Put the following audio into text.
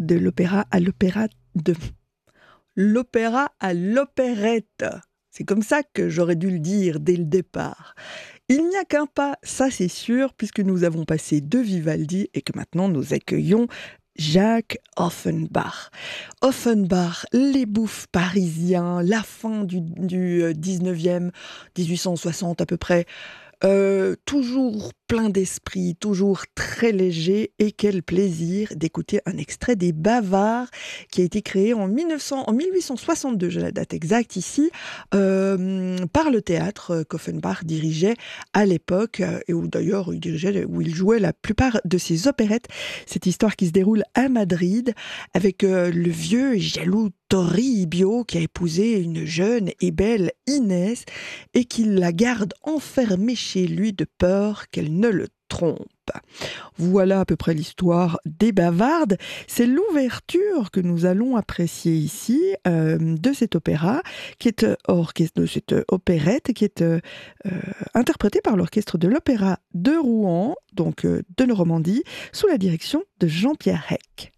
de l'opéra à l'opérette. C'est comme ça que j'aurais dû le dire dès le départ. Il n'y a qu'un pas, ça c'est sûr, puisque nous avons passé de Vivaldi et que maintenant nous accueillons Jacques Offenbach. Offenbach, les bouffes parisiens, la fin du 19e, 1860 à peu près, toujours plein d'esprit, toujours très léger, et quel plaisir d'écouter un extrait des Bavards qui a été créé en 1862, j'ai la date exacte ici, par le théâtre qu'Offenbach dirigeait à l'époque, et où d'ailleurs où il jouait la plupart de ses opérettes. Cette histoire qui se déroule à Madrid avec le vieux et jaloux Toribio qui a épousé une jeune et belle Inès et qui la garde enfermée chez lui de peur qu'elle ne le trompe. Voilà à peu près l'histoire des Bavardes. C'est l'ouverture que nous allons apprécier ici de cet opéra, qui est de cette opérette, qui est interprétée par l'orchestre de l'Opéra de Rouen, donc de Normandie, sous la direction de Jean-Pierre Heck.